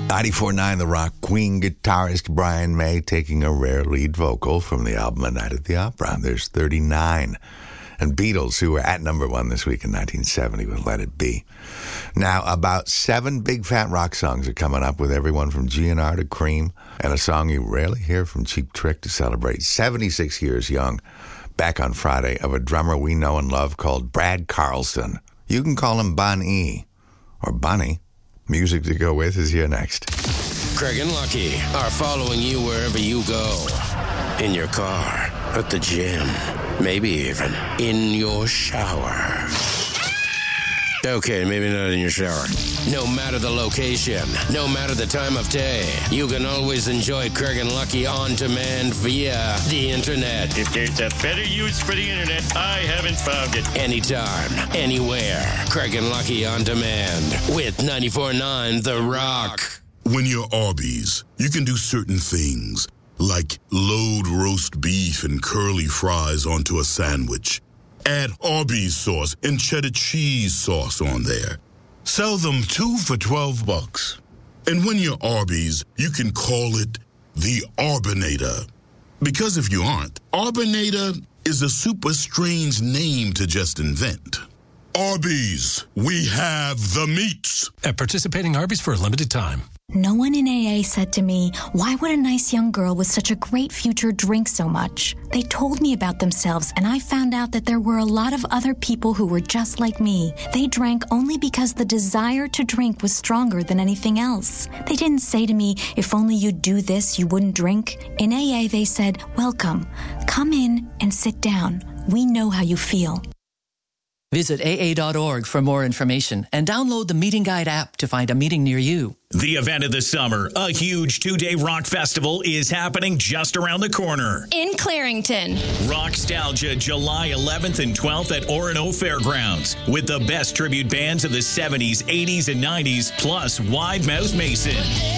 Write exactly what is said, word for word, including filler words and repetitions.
ninety-four point nine The Rock, Queen guitarist Brian May taking a rare lead vocal from the album A Night at the Opera. There's thirty-nine. And Beatles, who were at number one this week in nineteen seventy with Let It Be. Now, about seven big fat rock songs are coming up with everyone from G N R to Cream, and a song you rarely hear from Cheap Trick to celebrate seventy-six years young, back on Friday, of a drummer we know and love called Brad Carlson. You can call him Bon E, or Bunny. Music to go with is here next. Craig and Lucky are following you wherever you go. In your car, at the gym, maybe even in your shower. Okay, maybe not in your shower. No matter the location, no matter the time of day, you can always enjoy Craig and Lucky on demand via the internet. If there's a better use for the internet, I haven't found it. Anytime, anywhere. Craig and Lucky on demand with ninety-four point nine The Rock. When you're Arby's, you can do certain things, like load roast beef and curly fries onto a sandwich. Add Arby's sauce and cheddar cheese sauce on there. Sell them two for twelve bucks. And when you're Arby's, you can call it the Arbinator. Because if you aren't, Arbinator is a super strange name to just invent. Arby's, we have the meats. At participating Arby's for a limited time. No one in A A said to me, why would a nice young girl with such a great future drink so much? They told me about themselves, and I found out that there were a lot of other people who were just like me. They drank only because the desire to drink was stronger than anything else. They didn't say to me, if only you'd do this, you wouldn't drink. In A A, they said, welcome. Come in and sit down. We know how you feel. Visit A A dot org for more information and download the Meeting Guide app to find a meeting near you. The event of the summer, a huge two-day rock festival, is happening just around the corner. In Clarington. Rockstalgia, July eleventh and twelfth at Orono Fairgrounds, with the best tribute bands of the seventies, eighties, and nineties, plus Wide Mouth Mason.